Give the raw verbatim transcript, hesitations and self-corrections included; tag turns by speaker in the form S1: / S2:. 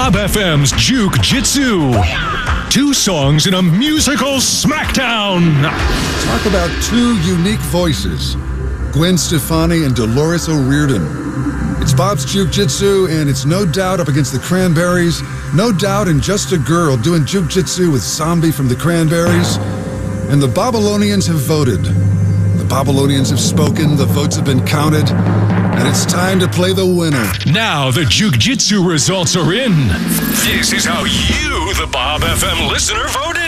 S1: Bob F M's Juke Jitsu. Two songs in a musical smackdown.
S2: Talk about two unique voices, Gwen Stefani and Dolores O'Riordan. It's Bob's Juke Jitsu, and it's No Doubt up against the Cranberries. No Doubt and Just a Girl doing Juke Jitsu with Zombie from the Cranberries. And the Babylonians have voted. The Babylonians have spoken, the votes have been counted, and it's time to play the winner.
S1: Now the Juke Jitsu results are in. This is how you, the Bob F M listener, voted.